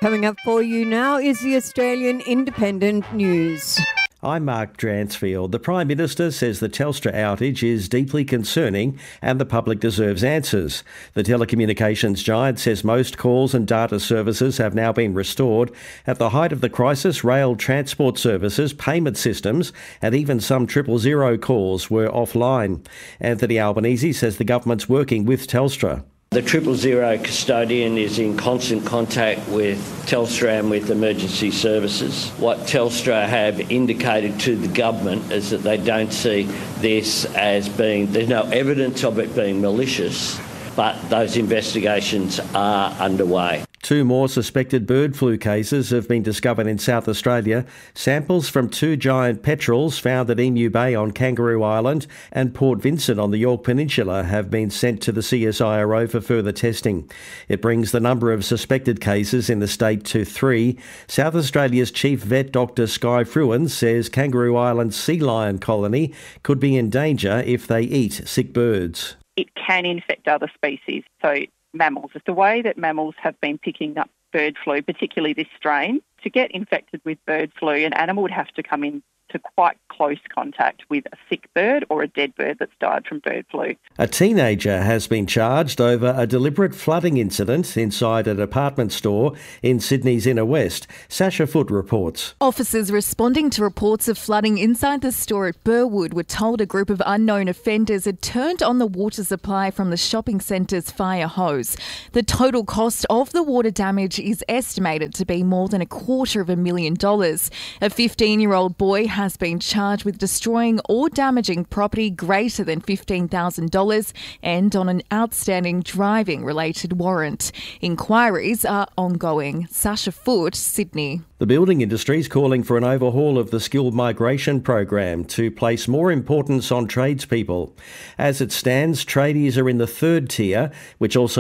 Coming up for you now is the Australian Independent News. I'm Mark Dransfield. The Prime Minister says the Telstra outage is deeply concerning and the public deserves answers. The telecommunications giant says most calls and data services have now been restored. At the height of the crisis, rail transport services, payment systems and even some 000 calls were offline. Anthony Albanese says the government's working with Telstra. The 000 custodian is in constant contact with Telstra and with emergency services. What Telstra have indicated to the government is that they don't see this as being, there's no evidence of it being malicious, but those investigations are underway. 2 more suspected bird flu cases have been discovered in South Australia. Samples from 2 giant petrels found at Emu Bay on Kangaroo Island and Port Vincent on the Yorke Peninsula have been sent to the CSIRO for further testing. It brings the number of suspected cases in the state to 3. South Australia's chief vet Dr Skye Fruin says Kangaroo Island's sea lion colony could be in danger if they eat sick birds. It can infect other species, so mammals. It's the way that mammals have been picking up bird flu, particularly this strain. To get infected with bird flu, an animal would have to come into quite close contact with a sick bird or a dead bird that's died from bird flu. A teenager has been charged over a deliberate flooding incident inside a department store in Sydney's inner west. Sasha Foote reports. Officers responding to reports of flooding inside the store at Burwood were told a group of unknown offenders had turned on the water supply from the shopping centre's fire hose. The total cost of the water damage is estimated to be more than $250,000. A 15-year-old boy has been charged with destroying or damaging property greater than $15,000 and on an outstanding driving-related warrant. Inquiries are ongoing. Sasha Foote, Sydney. The building industry is calling for an overhaul of the skilled migration program to place more importance on tradespeople. As it stands, tradies are in the 3rd tier, which also